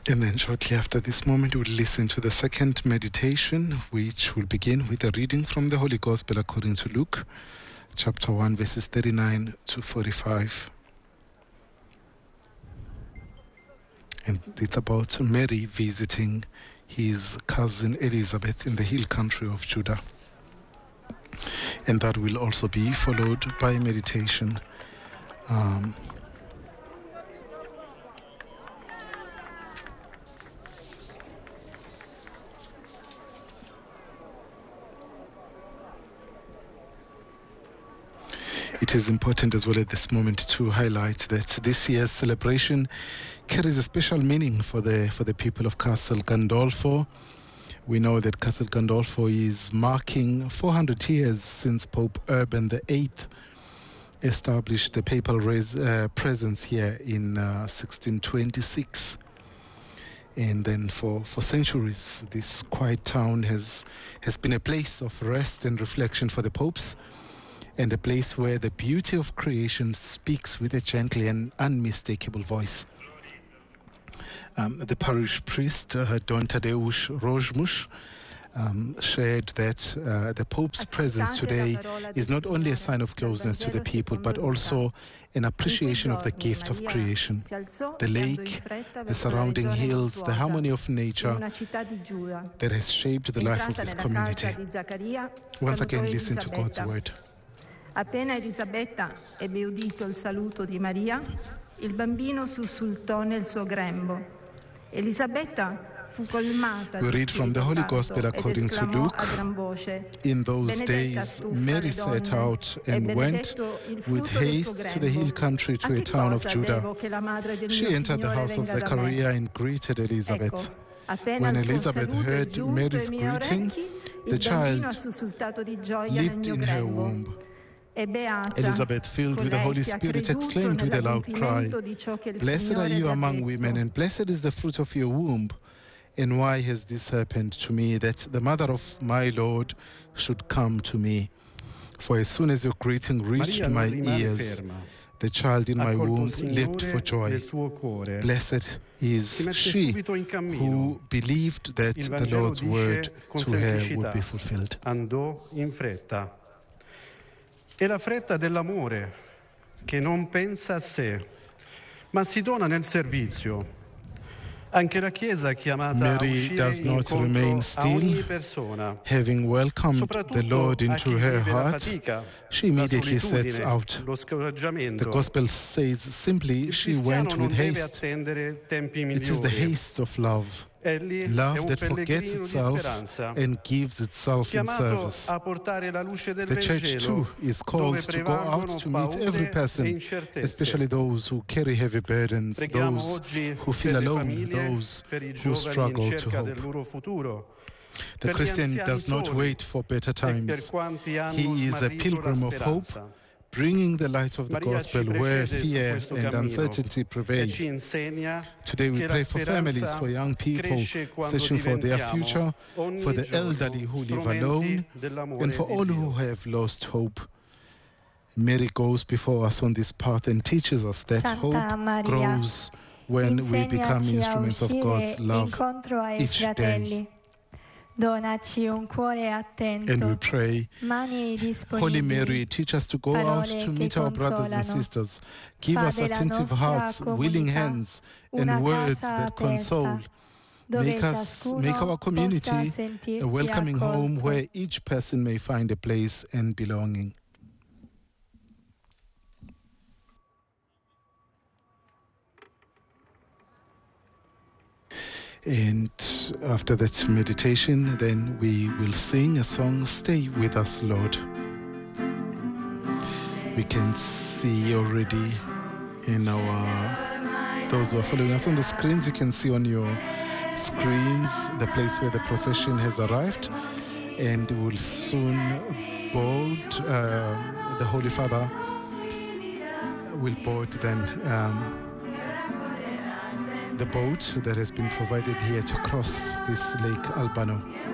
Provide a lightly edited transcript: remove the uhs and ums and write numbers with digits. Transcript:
And then shortly after this moment, we'll listen to the second meditation, which will begin with a reading from the Holy Gospel according to Luke, chapter 1, verses 39 to 45. And it's about Mary visiting his cousin Elizabeth in the hill country of Judah. And that will also be followed by a meditation It is important as well at this moment to highlight that this year's celebration carries a special meaning for the people of Castel Gandolfo. We know that Castel Gandolfo is marking 400 years since Pope Urban VIII established the papal presence here in 1626. And then for centuries, this quiet town has been a place of rest and reflection for the popes, and a place where the beauty of creation speaks with a gentle and unmistakable voice. The parish priest, Don Tadeusz Rozmus, shared that the Pope's presence today is not only a sign of closeness to the people, but also an appreciation of the gift of creation. The lake, the surrounding hills, the harmony of nature that has shaped the life of this community. Once again, listen to God's word. Appena Elisabetta ebbe udito il saluto di Maria, il bambino sussultò nel suo grembo. Elisabetta fu colmata We di read from the Spirito Holy Santo Gospel ed according to esclamò Luke. a gran voce: In those Benedetta days, tu fra Mary le set donne, out e and went benedetto il with frutto del tuo haste to the hill grembo. country to A a che town of cosa Judah. devo che la madre del She mio entered the Signore house of venga da me? Zechariah and greeted Elizabeth. Ecco, appena When il tuo Elizabeth saluto è heard giunto Mary's ai miei greeting, orecchi, the il bambino ha child sussultato di gioia nel leaped mio in her grembo. womb. E beata Elizabeth, filled with the colei Holy che ha Spirit, creduto exclaimed with a loud cry, nell'adempimento di ciò che il Blessed are Signore you le ha among detto. women, and blessed is the fruit of your womb. And why has this happened to me, that the mother of my Lord should come to me? For as soon as your greeting reached Maria my non rimane ears, ferma. the child in Ha my colto womb il leapt Signore for joy. nel suo cuore. Blessed is Si mette she subito in cammino. who believed that Il the Vangelo Lord's dice word con to her semplicità: would be fulfilled. andò in fretta. È la fretta dell'amore che non pensa a sé, ma si dona nel servizio. Anche la Chiesa è chiamata a Mary uscire does not incontro remain a ogni still. persona, Having welcomed the soprattutto Lord a into chi her vive la heart, fatica, she la immediately sets solitudine, out. lo The scoraggiamento. Gospel says simply, Il she cristiano went non with deve haste. attendere tempi It is the migliori. haste of love. Egli è Love un that forgets pellegrino di itself speranza, and gives itself in chiamato service. a portare la luce del The church Vangelo too is dove called to go out prevalgono to meet every paure e person, incertezze. especially those who carry heavy burdens, Preghiamo those oggi who feel per le alone, famiglie, those per i who giovani in struggle to cerca del hope. loro futuro, The per gli Christian anziani does not soli wait for better e per times. quanti hanno He is a smarrito la pilgrim of hope, speranza. bringing the light of the Maria ci gospel where precede su fear questo and cammino uncertainty e prevail. ci insegna Today we che la pray for families, speranza for young people cresce quando searching for their diventiamo future, ogni for the giorno elderly who live strumenti alone, dell'amore and for di all Dio. who have lost hope. Mary goes before us on this path and teaches us that Santa hope Maria, grows when we become insegnaci a instruments of uscire God's love incontro ai each day. fratelli. Donaci un cuore And we attento, pray, mani Holy Mary, disponibili, teach us to go out parole to che meet our brothers and consolano. sisters. Give Fa us della attentive nostra hearts, willing comunità hands, una and words casa that console. aperta, dove Make our ciascuno community possa a sentirsi welcoming home accolto. where each person may find a place and belonging. And after that meditation, then we will sing a song, Stay With Us, Lord. We can see already in those who are following us on the screens, you can see on your screens the place where the procession has arrived, and will soon board. The Holy Father will board then the boat that has been provided here to cross this Lake Albano.